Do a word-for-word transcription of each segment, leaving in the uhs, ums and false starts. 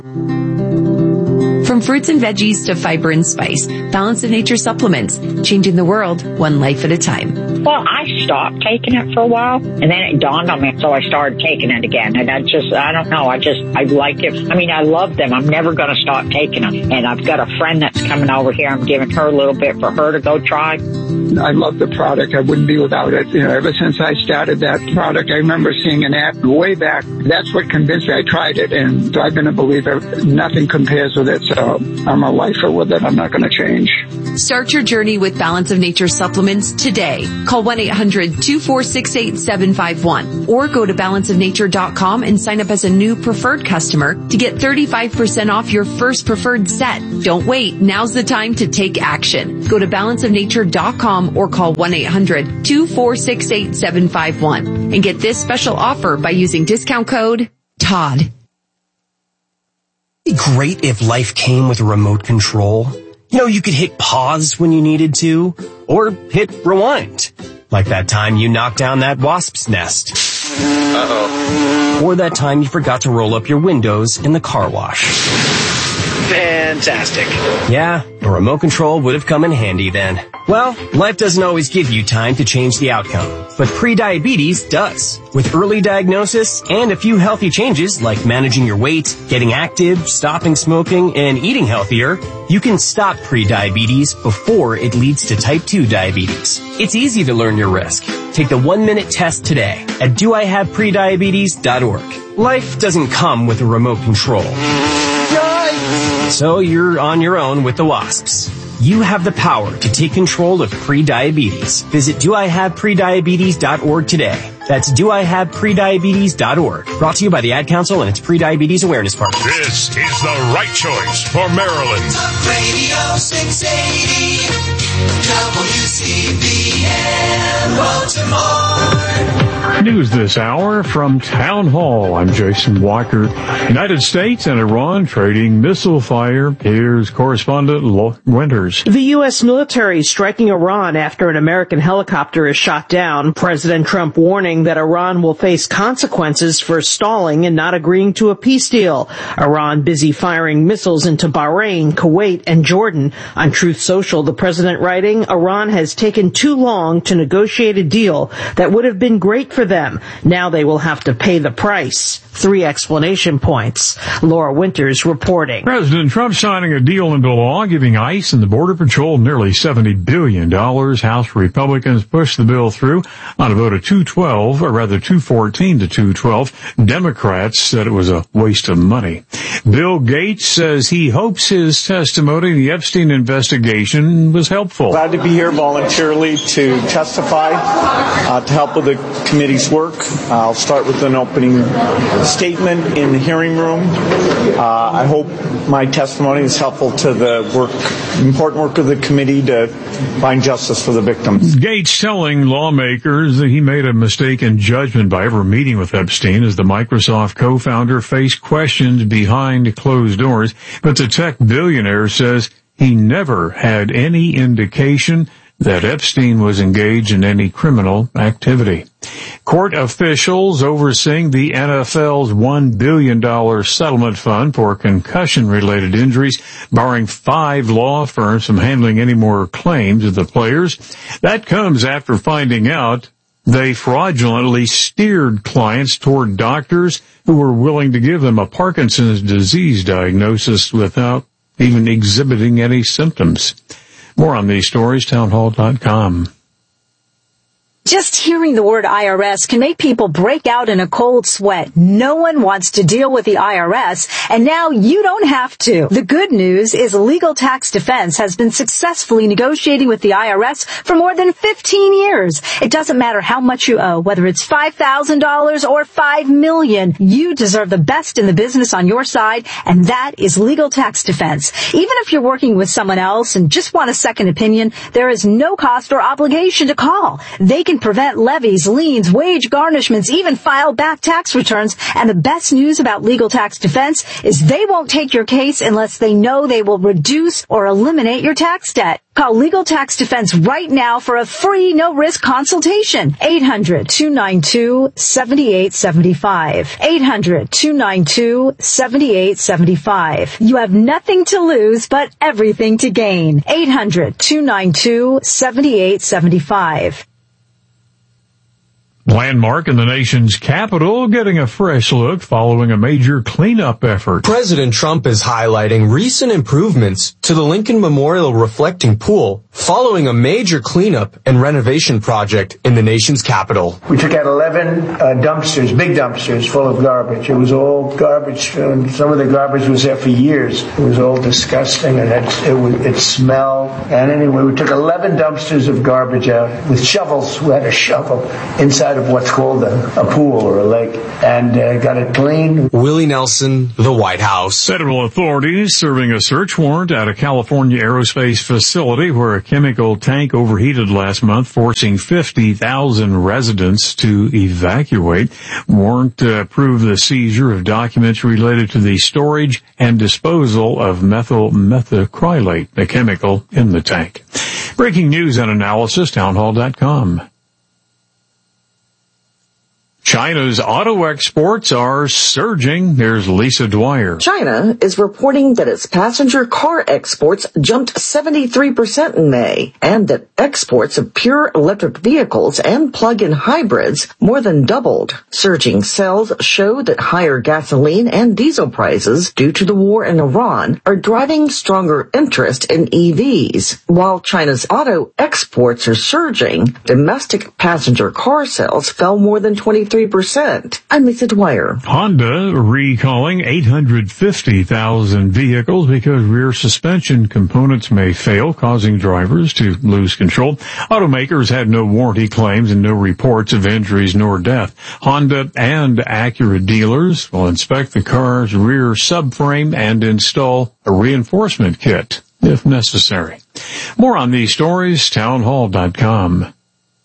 From fruits and veggies to fiber and spice, Balance of Nature supplements, changing the world one life at a time. Well, I stopped taking it for a while, and then it dawned on me, so I started taking it again. And I just, I don't know, I just, I like it. I mean, I love them. I'm never going to stop taking them. And I've got a friend that's coming over here. I'm giving her a little bit for her to go try. I love the product. I wouldn't be without it. You know, ever since I started that product, I remember seeing an ad way back. That's what convinced me. I tried it, and I've been a believer. Nothing compares with it, so I'm a lifer with it. I'm not going to change. Start your journey with Balance of Nature supplements today. Call one eight hundred two four six eight seven five one or go to balance of nature dot com and sign up as a new preferred customer to get thirty-five percent off your first preferred set. Don't wait. Now's the time to take action. Go to balance of nature dot com or call one eight hundred two four six eight seven five one and get this special offer by using discount code Todd. It'd be great if life came with a remote control. You know, you could hit pause when you needed to, or hit rewind. Like that time you knocked down that wasp's nest. Uh-oh. Or that time you forgot to roll up your windows in the car wash. Fantastic. Yeah, a remote control would have come in handy then. Well, life doesn't always give you time to change the outcome, but prediabetes does. With early diagnosis and a few healthy changes like managing your weight, getting active, stopping smoking, and eating healthier, you can stop prediabetes before it leads to type two diabetes. It's easy to learn your risk. Take the one-minute test today at do I have prediabetes dot org. Life doesn't come with a remote control. So you're on your own with the wasps. You have the power to take control of prediabetes. Visit do I have prediabetes dot org today. That's do I have prediabetes dot org. Brought to you by the Ad Council and its Prediabetes Awareness Partners. This is the right choice for Maryland. Talk Radio six eighty, W C B M, Baltimore. News this hour from Town Hall. I'm Jason Walker. United States and Iran trading missile fire. Here's correspondent Lo- Winters. The U S military striking Iran after an American helicopter is shot down. President Trump warning that Iran will face consequences for stalling and not agreeing to a peace deal. Iran busy firing missiles into Bahrain, Kuwait, and Jordan. On Truth Social, the president writing, Iran has taken too long to negotiate a deal that would have been great for them. Now they will have to pay the price. Three explanation points. Laura Winters reporting. President Trump signing a deal into law giving ICE and the Border Patrol nearly seventy billion dollars. House Republicans pushed the bill through on a vote of two twelve, or rather two fourteen to two twelve. Democrats said it was a waste of money. Bill Gates says he hopes his testimony in the Epstein investigation was helpful. Glad to be here voluntarily to testify, uh, to help with the committee's work. Uh, I'll start with an opening statement in the hearing room. Uh, I hope my testimony is helpful to the work, important work of the committee to find justice for the victims. Gates telling lawmakers that he made a mistake in judgment by ever meeting with Epstein as the Microsoft co-founder faced questions behind closed doors. But the tech billionaire says he never had any indication that Epstein was engaged in any criminal activity. Court officials overseeing the N F L's one billion dollars settlement fund for concussion-related injuries, barring five law firms from handling any more claims of the players. That comes after finding out they fraudulently steered clients toward doctors who were willing to give them a Parkinson's disease diagnosis without even exhibiting any symptoms. More on these stories, townhall dot com. Just hearing the word I R S can make people break out in a cold sweat. No one wants to deal with the I R S, and now you don't have to. The good news is Legal Tax Defense has been successfully negotiating with the I R S for more than fifteen years. It doesn't matter how much you owe, whether it's five thousand dollars or five million dollars. You deserve the best in the business on your side, and that is Legal Tax Defense. Even if you're working with someone else and just want a second opinion, there is no cost or obligation to call. They can can prevent levies, liens, wage garnishments, even file back tax returns. And the best news about Legal Tax Defense is they won't take your case unless they know they will reduce or eliminate your tax debt. Call Legal Tax Defense right now for a free, no-risk consultation. eight hundred, two nine two, seven eight seven five. eight hundred, two nine two, seven eight seven five. You have nothing to lose, but everything to gain. eight hundred, two nine two, seven eight seven five. Landmark in the nation's capital getting a fresh look following a major cleanup effort. President Trump is highlighting recent improvements to the Lincoln Memorial Reflecting Pool following a major cleanup and renovation project in the nation's capital. We took out eleven uh, dumpsters, big dumpsters full of garbage. It was all garbage. And some of the garbage was there for years. It was all disgusting, and it, it, was, it smelled. And anyway, we took eleven dumpsters of garbage out with shovels. We had a shovel inside of what's called a, a pool or a lake, and uh, got it clean. Willie Nelson, the White House. Federal authorities serving a search warrant at a California aerospace facility where a chemical tank overheated last month, forcing fifty thousand residents to evacuate. Warrant uh, approved the seizure of documents related to the storage and disposal of methyl methacrylate, a chemical in the tank. Breaking news and analysis, townhall dot com. China's auto exports are surging. There's Lisa Dwyer. China is reporting that its passenger car exports jumped seventy-three percent in May, and that exports of pure electric vehicles and plug-in hybrids more than doubled. Surging sales show that higher gasoline and diesel prices due to the war in Iran are driving stronger interest in E Vs. While China's auto exports are surging, domestic passenger car sales fell more than twenty-three percent. I'm Lisa Dwyer. Honda recalling eight hundred fifty thousand vehicles because rear suspension components may fail, causing drivers to lose control. Automakers had no warranty claims and no reports of injuries nor death. Honda and Acura dealers will inspect the car's rear subframe and install a reinforcement kit if necessary. More on these stories, townhall dot com.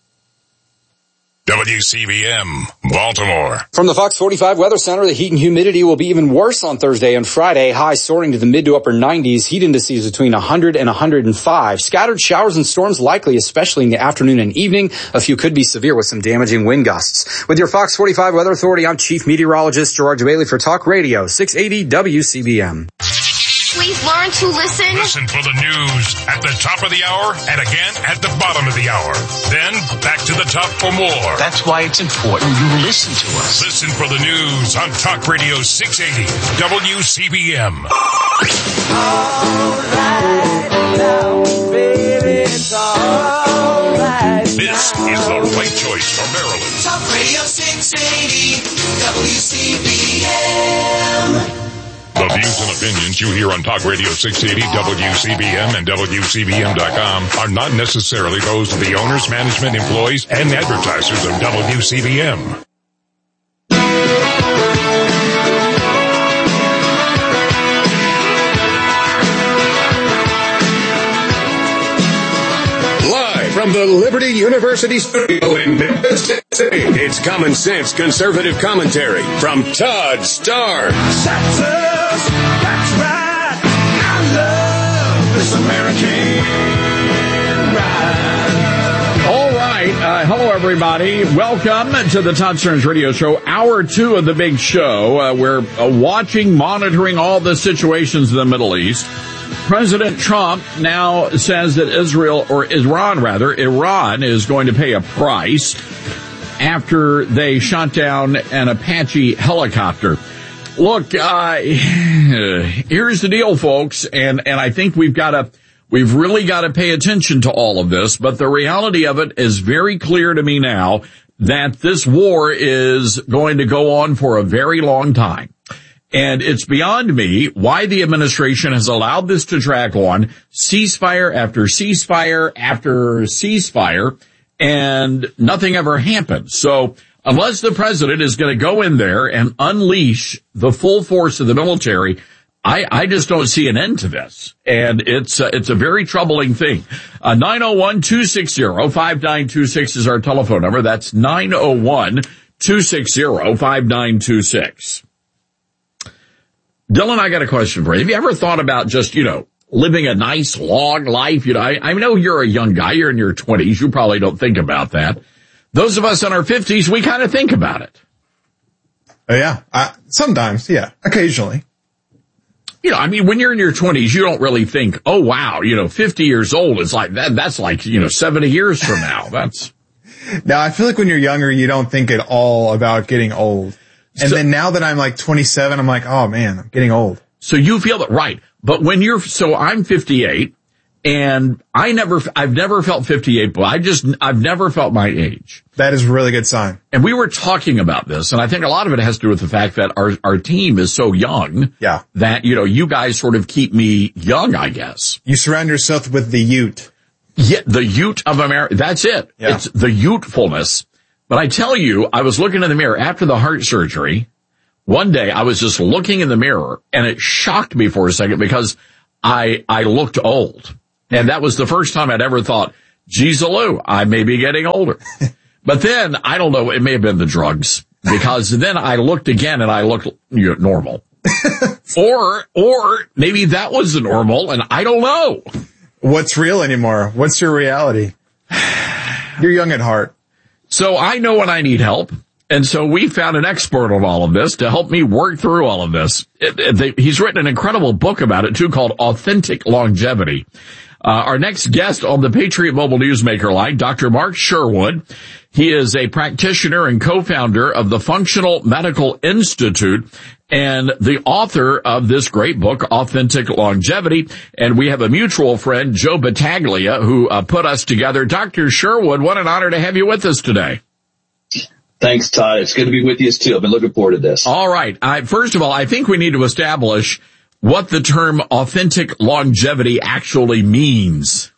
W C B M, Baltimore. From the Fox forty-five Weather Center, the heat and humidity will be even worse on Thursday and Friday. Highs soaring to the mid to upper nineties. Heat indices between one hundred and one hundred five. Scattered showers and storms likely, especially in the afternoon and evening. A few could be severe with some damaging wind gusts. With your Fox forty-five Weather Authority, I'm Chief Meteorologist Gerard Bailey for Talk Radio, six eighty W C B M. Please learn to listen. Listen for the news at the top of the hour and again at the bottom of the hour. Then back to the top for more. That's why it's important you listen to us. Listen for the news on Talk Radio six eighty W C B M. All right now, baby, it's all right. This is the right choice for Maryland. Talk Radio six eighty W C B M. The views and opinions you hear on Talk Radio six eighty W C B M and W C B M dot com are not necessarily those of the owners, management, employees, and advertisers of W C B M. Live from the Liberty University studio in Memphis, Tennessee, it's Common Sense Conservative Commentary from Todd Starnes. That's right. I love this American ride. All right. Uh, hello, everybody. Welcome to the Todd Starnes Radio Show, hour two of the big show. Uh, we're uh, watching, monitoring all the situations in the Middle East. President Trump now says that Israel, or Iran rather, Iran is going to pay a price after they shot down an Apache helicopter. Look, uh, here's the deal, folks, and, and I think we've got to, we've really got to pay attention to all of this, but the reality of it is very clear to me now that this war is going to go on for a very long time. And it's beyond me why the administration has allowed this to drag on, ceasefire after ceasefire after ceasefire, and nothing ever happens. So unless the president is going to go in there and unleash the full force of the military, I, I just don't see an end to this. And it's, uh, it's a very troubling thing. Uh, nine oh one, two six zero, five nine two six is our telephone number. That's nine oh one, two six zero, five nine two six. Dylan, I got a question for you. Have you ever thought about just, you know, living a nice long life? You know, I, I know you're a young guy. You're in your twenties. You probably don't think about that. Those of us in our fifties, we kind of think about it. Oh, yeah. Uh, sometimes, yeah. Occasionally. You know, I mean, when you're in your twenties, you don't really think, oh, wow, you know, fifty years old is like that. That's like, you know, seventy years from now. That's. Now, I feel like when you're younger, you don't think at all about getting old. And so, then now that I'm like twenty-seven, I'm like, oh, man, I'm getting old. So you feel that, right. But when you're, so I'm fifty-eight, and I never, I've never felt fifty-eight, but I just, I've never felt my age. That is a really good sign. And we were talking about this, and I think a lot of it has to do with the fact that our, our team is so young. Yeah. That, you know, you guys sort of keep me young, I guess. You surround yourself with the Ute. Yeah, the Ute of America. That's it. Yeah. It's the Utefulness. But I tell you, I was looking in the mirror after the heart surgery. One day I was just looking in the mirror, and it shocked me for a second because I, I looked old. And that was the first time I'd ever thought, geez, Lou, I may be getting older. But then, I don't know, it may have been the drugs, because then I looked again and I looked, you know, normal. or, or maybe that was the normal, and I don't know. What's real anymore? What's your reality? You're young at heart. So I know when I need help. And so we found an expert on all of this to help me work through all of this. It, it, they, he's written an incredible book about it, too, called Authentic Longevity. Uh, our next guest on the Patriot Mobile Newsmaker line, Doctor Mark Sherwood. He is a practitioner and co-founder of the Functional Medical Institute and the author of this great book, Authentic Longevity. And we have a mutual friend, Joe Battaglia, who uh, put us together. Doctor Sherwood, what an honor to have you with us today. Thanks, Todd. It's good to be with you, too. I've been looking forward to this. All right. I, first of all, I think we need to establish what the term authentic longevity actually means.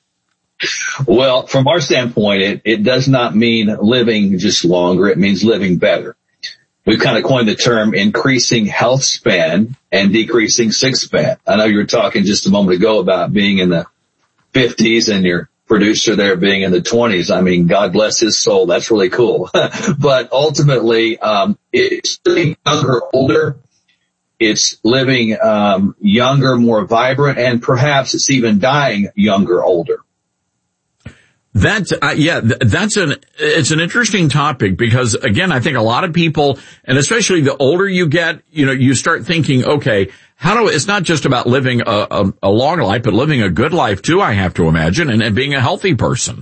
Well, from our standpoint, it, it does not mean living just longer. It means living better. We've kind of coined the term increasing health span and decreasing sick span. I know you were talking just a moment ago about being in the fifties and your producer there being in the twenties. I mean, God bless his soul. That's really cool. But ultimately, um, it's living younger, older. It's living um, younger, more vibrant, and perhaps it's even dying younger, older. That's, uh, yeah, that's an, it's an interesting topic because, again, I think a lot of people, and especially the older you get, you know, you start thinking, okay, how do, it's not just about living a, a, a long life, but living a good life too, I have to imagine, and, and being a healthy person.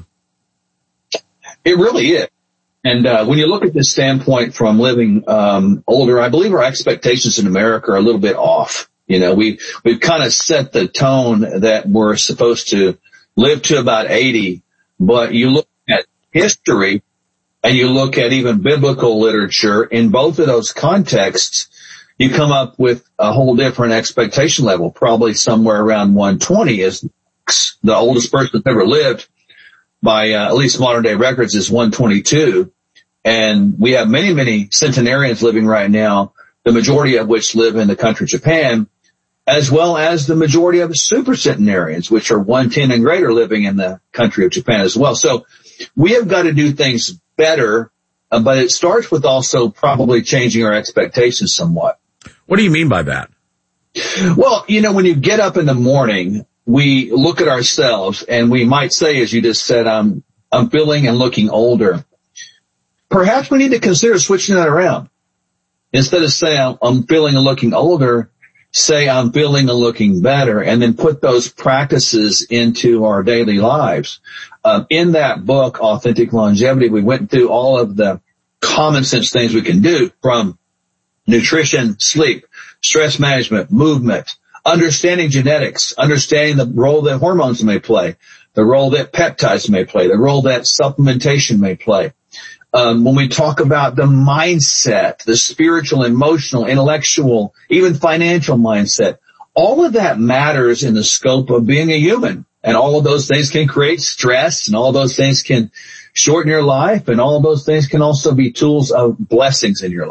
It really is. And, uh, when you look at this standpoint from living, um, older, I believe our expectations in America are a little bit off. You know, we, we've kind of set the tone that we're supposed to live to about eighty. But you look at history and you look at even biblical literature, in both of those contexts, you come up with a whole different expectation level. Probably somewhere around one twenty is the oldest person that's ever lived by uh, at least modern day records is one twenty-two. And we have many, many centenarians living right now, the majority of which live in the country of Japan, as well as the majority of the super centenarians, which are one ten and greater, living in the country of Japan as well. So we have got to do things better, uh, but it starts with also probably changing our expectations somewhat. What do you mean by that? Well, you know, when you get up in the morning, we look at ourselves and we might say, as you just said, I'm, I'm feeling and looking older. Perhaps we need to consider switching that around. Instead of saying I'm feeling and looking older, say I'm feeling and looking better, and then put those practices into our daily lives. Um, in that book, Authentic Longevity, we went through all of the common sense things we can do, from nutrition, sleep, stress management, movement, understanding genetics, understanding the role that hormones may play, the role that peptides may play, the role that supplementation may play. Um, when we talk about the mindset, the spiritual, emotional, intellectual, even financial mindset, all of that matters in the scope of being a human. And all of those things can create stress, and all of those things can shorten your life, and all of those things can also be tools of blessings in your life.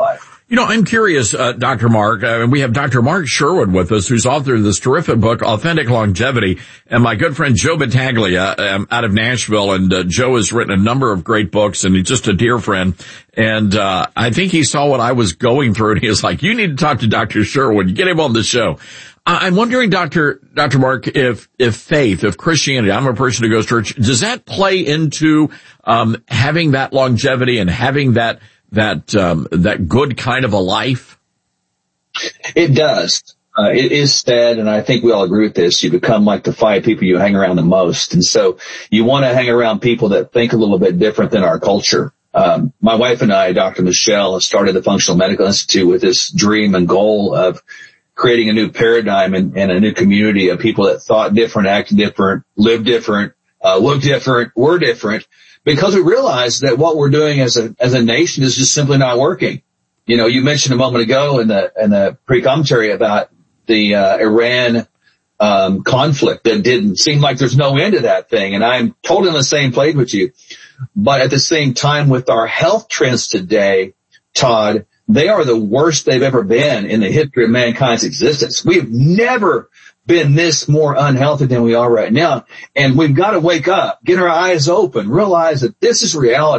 You know, I'm curious, uh, Doctor Mark, uh, we have Doctor Mark Sherwood with us, who's author of this terrific book, Authentic Longevity, and my good friend Joe Battaglia, um, out of Nashville, and uh, Joe has written a number of great books, and he's just a dear friend, and uh I think he saw what I was going through, and he was like, you need to talk to Doctor Sherwood, get him on the show. I'm wondering, Doctor Doctor Mark, if if faith, if Christianity, I'm a person who goes to church, does that play into um having that longevity and having that that um that good kind of a life? It does. Uh, it is sad, and I think we all agree with this. You become like the five people you hang around the most, and so you want to hang around people that think a little bit different than our culture. Um, my wife and I, Doctor Michelle, started the Functional Medical Institute with this dream and goal of creating a new paradigm and, and a new community of people that thought different, acted different, lived different, uh, looked different, were different, because we realized that what we're doing as a, as a nation is just simply not working. You know, you mentioned a moment ago in the, in the pre-commentary about the, uh, Iran, um, conflict that didn't seem like there's no end to that thing. And I'm totally on the same page with you. But at the same time, with our health trends today, Todd, they are the worst they've ever been in the history of mankind's existence. We've never been this more unhealthy than we are right now. And we've got to wake up, get our eyes open, realize that this is reality.